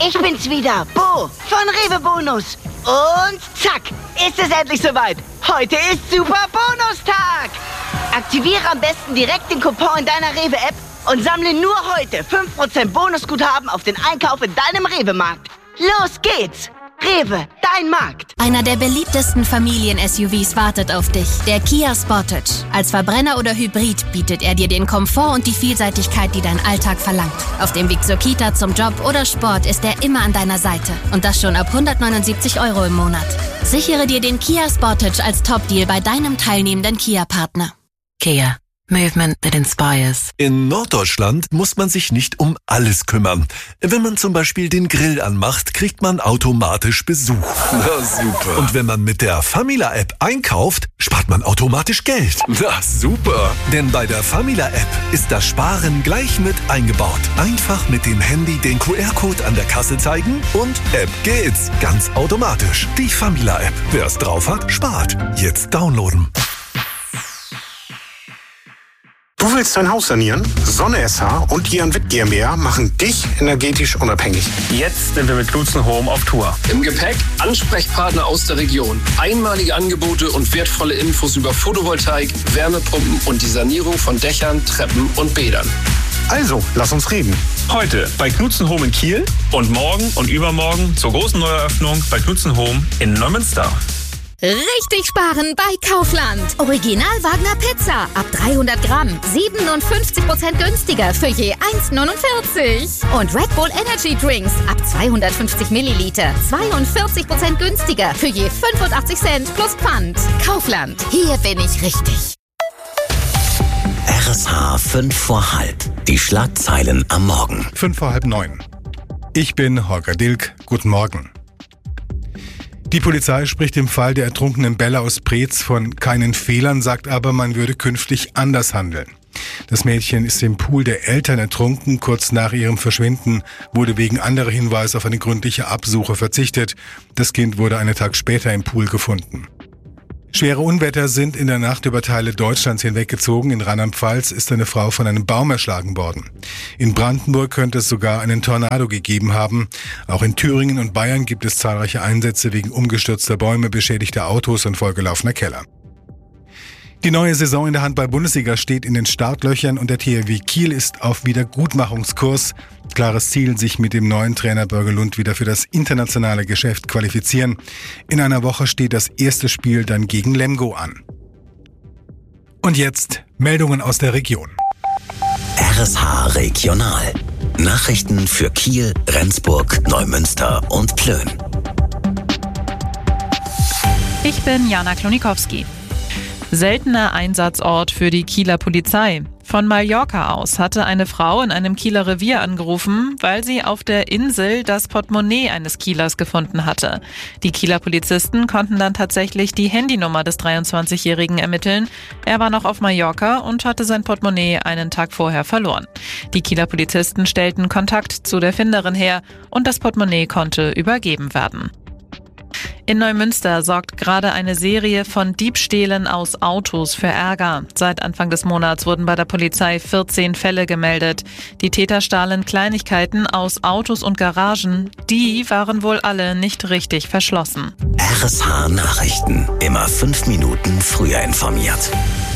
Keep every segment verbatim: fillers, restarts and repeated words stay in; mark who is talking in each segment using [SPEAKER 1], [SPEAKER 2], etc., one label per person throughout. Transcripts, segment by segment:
[SPEAKER 1] Ich bin's wieder, Bo von Rewe Bonus. Und zack, ist es endlich soweit. Heute ist Super Bonustag. Aktiviere am besten direkt den Coupon in deiner Rewe-App und sammle nur heute fünf Prozent Bonusguthaben auf den Einkauf in deinem Rewe-Markt. Los geht's! Rewe, dein Markt.
[SPEAKER 2] Einer der beliebtesten Familien-S U Vs wartet auf dich, der Kia Sportage. Als Verbrenner oder Hybrid bietet er dir den Komfort und die Vielseitigkeit, die dein Alltag verlangt. Auf dem Weg zur Kita, zum Job oder Sport ist er immer an deiner Seite. Und das schon ab hundertneunundsiebzig Euro im Monat. Sichere dir den Kia Sportage als Top-Deal bei deinem teilnehmenden Kia-Partner. Kia. Movement that inspires.
[SPEAKER 3] In Norddeutschland muss man sich nicht um alles kümmern. Wenn man zum Beispiel den Grill anmacht, kriegt man automatisch Besuch. Na super. Und wenn man mit der Famila-App einkauft, spart man automatisch Geld. Na super. Denn bei der Famila-App ist das Sparen gleich mit eingebaut. Einfach mit dem Handy den Q R-Code an der Kasse zeigen und App geht's. Ganz automatisch. Die Famila-App. Wer es drauf hat, spart. Jetzt downloaden.
[SPEAKER 4] Du willst dein Haus sanieren? Sonne S H und Ian Witt GmbH machen dich energetisch unabhängig.
[SPEAKER 5] Jetzt sind wir mit Knutzen Home auf Tour.
[SPEAKER 6] Im Gepäck Ansprechpartner aus der Region. Einmalige Angebote und wertvolle Infos über Photovoltaik, Wärmepumpen und die Sanierung von Dächern, Treppen und Bädern.
[SPEAKER 4] Also, lass uns reden.
[SPEAKER 5] Heute bei Knutzen Home in Kiel und morgen und übermorgen zur großen Neueröffnung bei Knutzen Home in Neumünster.
[SPEAKER 7] Richtig sparen bei Kaufland. Original Wagner Pizza ab dreihundert Gramm. siebenundfünfzig Prozent günstiger für je eins neunundvierzig. Und Red Bull Energy Drinks ab zweihundertfünfzig Milliliter. zweiundvierzig Prozent günstiger für je fünfundachtzig Cent plus Pfand. Kaufland. Hier bin ich richtig.
[SPEAKER 8] R S H fünf vor halb. Die Schlagzeilen am Morgen.
[SPEAKER 9] Fünf vor halb neun. Ich bin Holger Dilk. Guten Morgen. Die Polizei spricht im Fall der ertrunkenen Bella aus Preetz von keinen Fehlern, sagt aber, man würde künftig anders handeln. Das Mädchen ist im Pool der Eltern ertrunken. Kurz nach ihrem Verschwinden wurde wegen anderer Hinweise auf eine gründliche Absuche verzichtet. Das Kind wurde einen Tag später im Pool gefunden. Schwere Unwetter sind in der Nacht über Teile Deutschlands hinweggezogen. In Rheinland-Pfalz ist eine Frau von einem Baum erschlagen worden. In Brandenburg könnte es sogar einen Tornado gegeben haben. Auch in Thüringen und Bayern gibt es zahlreiche Einsätze wegen umgestürzter Bäume, beschädigter Autos und vollgelaufener Keller. Die neue Saison in der Handball-Bundesliga steht in den Startlöchern und der T H W Kiel ist auf Wiedergutmachungskurs. Klares Ziel, sich mit dem neuen Trainer Börge Lund wieder für das internationale Geschäft qualifizieren. In einer Woche steht das erste Spiel dann gegen Lemgo an. Und jetzt Meldungen aus der Region.
[SPEAKER 8] R S H Regional. Nachrichten für Kiel, Rendsburg, Neumünster und Plön.
[SPEAKER 10] Ich bin Jana Klonikowski. Seltener Einsatzort für die Kieler Polizei. Von Mallorca aus hatte eine Frau in einem Kieler Revier angerufen, weil sie auf der Insel das Portemonnaie eines Kielers gefunden hatte. Die Kieler Polizisten konnten dann tatsächlich die Handynummer des dreiundzwanzigjährigen ermitteln. Er war noch auf Mallorca und hatte sein Portemonnaie einen Tag vorher verloren. Die Kieler Polizisten stellten Kontakt zu der Finderin her und das Portemonnaie konnte übergeben werden. In Neumünster sorgt gerade eine Serie von Diebstählen aus Autos für Ärger. Seit Anfang des Monats wurden bei der Polizei vierzehn Fälle gemeldet. Die Täter stahlen Kleinigkeiten aus Autos und Garagen. Die waren wohl alle nicht richtig verschlossen.
[SPEAKER 8] R S H Nachrichten. Immer fünf Minuten früher informiert.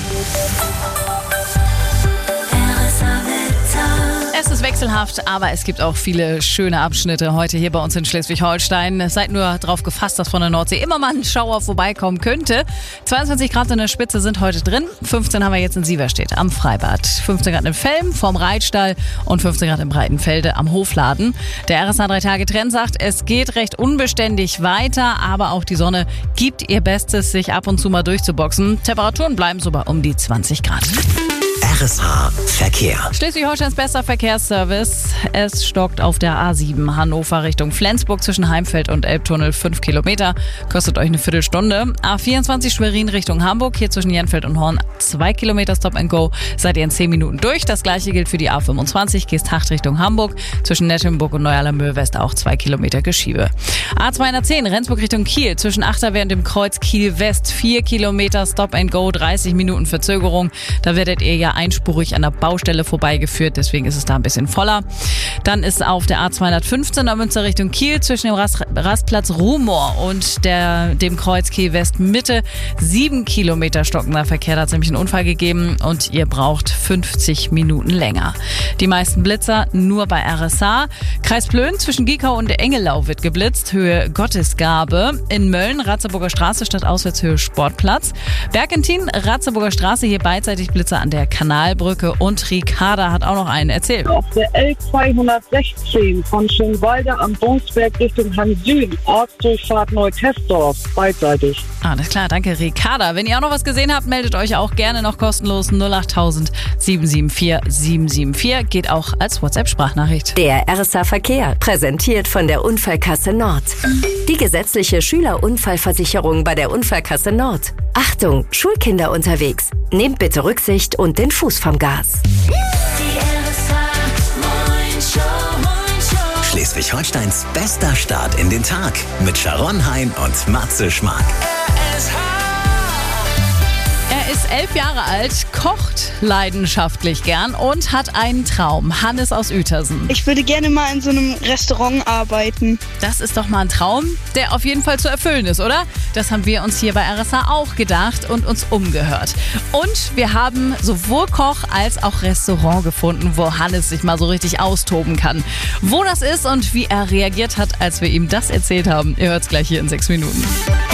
[SPEAKER 11] Es ist wechselhaft, aber es gibt auch viele schöne Abschnitte heute hier bei uns in Schleswig-Holstein. Seid nur darauf gefasst, dass von der Nordsee immer mal ein Schauer vorbeikommen könnte. zweiundzwanzig Grad in der Spitze sind heute drin. fünfzehn haben wir jetzt in Sieverstedt am Freibad. fünfzehn Grad in Velm vorm Reitstall und fünfzehn Grad in Breitenfelde am Hofladen. Der R S H drei Tage Trend sagt, es geht recht unbeständig weiter, aber auch die Sonne gibt ihr Bestes, sich ab und zu mal durchzuboxen. Temperaturen bleiben so bei um die zwanzig Grad.
[SPEAKER 8] R S H Verkehr.
[SPEAKER 11] Schleswig-Holsteins bester Verkehrsservice. Es stockt auf der A sieben Hannover Richtung Flensburg zwischen Heimfeld und Elbtunnel fünf Kilometer. Kostet euch eine Viertelstunde. A vierundzwanzig Schwerin Richtung Hamburg. Hier zwischen Jenfeld und Horn zwei Kilometer Stop and Go. Seid ihr in zehn Minuten durch. Das gleiche gilt für die A fünfundzwanzig Geesthacht Richtung Hamburg. Zwischen Nettenburg und Neualermöhe West auch zwei Kilometer Geschiebe. A zweihundertzehn Rendsburg Richtung Kiel. Zwischen Achterwehr und dem Kreuz Kiel West vier Kilometer Stop and Go. dreißig Minuten Verzögerung. Da werdet ihr ja ein einspurig an der Baustelle vorbeigeführt, deswegen ist es da ein bisschen voller. Dann ist auf der A zweihundertfünfzehn Neumünster Richtung Kiel zwischen dem Rast- Rastplatz Ruhmoor und der, dem Kreuz Kiel West Mitte sieben Kilometer stockender Verkehr. Da hat es nämlich einen Unfall gegeben und ihr braucht fünfzig Minuten länger. Die meisten Blitzer nur bei R S H. Kreis Plön zwischen Giekau und Engelau wird geblitzt, Höhe Gottesgabe. In Mölln, Ratzeburger Straße statt Auswärtshöhe Sportplatz. Bergentin, Ratzeburger Straße, hier beidseitig Blitzer an der Kanalbrücke. Und Ricarda hat auch noch einen. Erzähl.
[SPEAKER 12] Auf der L zweihundertsechzehn von Schönwalde am Bonsberg Richtung Hang Süd, Ortsdurchfahrt Neutesdorf, beidseitig.
[SPEAKER 11] Alles klar, danke Ricarda. Wenn ihr auch noch was gesehen habt, meldet euch auch gerne noch kostenlos null acht null null sieben sieben vier sieben sieben vier. Geht auch als WhatsApp-Sprachnachricht.
[SPEAKER 13] Der R S A Verkehr, präsentiert von der Unfallkasse Nord. Die gesetzliche Schülerunfallversicherung bei der Unfallkasse Nord. Achtung, Schulkinder unterwegs. Nehmt bitte Rücksicht und den Fuß vom Gas.
[SPEAKER 8] Schleswig-Holsteins bester Start in den Tag mit Sharon Hein und Matze Schmark.
[SPEAKER 11] Er ist elf Jahre alt, kocht leidenschaftlich gern und hat einen Traum. Hannes aus Uetersen.
[SPEAKER 14] Ich würde gerne mal in so einem Restaurant arbeiten.
[SPEAKER 11] Das ist doch mal ein Traum, der auf jeden Fall zu erfüllen ist, oder? Das haben wir uns hier bei R S H auch gedacht und uns umgehört. Und wir haben sowohl Koch als auch Restaurant gefunden, wo Hannes sich mal so richtig austoben kann. Wo das ist und wie er reagiert hat, als wir ihm das erzählt haben, ihr hört es gleich hier in sechs Minuten.